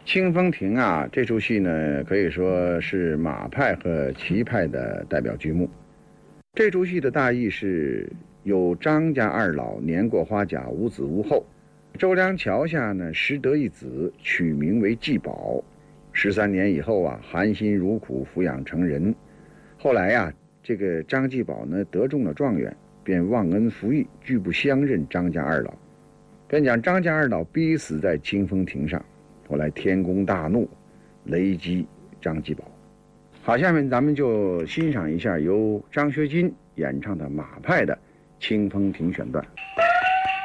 清风亭啊，这出戏呢可以说是马派和齐派的代表剧目。这出戏的大意是，有张家二老年过花甲，无子无后。周梁桥下呢，实得一子，取名为季宝。13年以后啊，含辛茹苦抚养成人。后来呀，这个张季宝呢得中了状元，便忘恩负义，拒不相认张家二老，便将张家二老逼死在清风亭上。后来天公大怒，雷击张季宝。好，下面咱们就欣赏一下由张学金演唱的马派的《清风亭》选段。